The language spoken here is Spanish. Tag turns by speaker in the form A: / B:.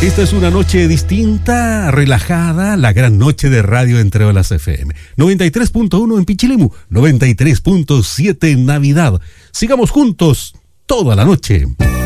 A: Esta es una noche distinta, relajada, la gran noche de radio entre olas FM. 93.1 en Pichilemu, 93.7 en Navidad. Sigamos juntos toda la noche.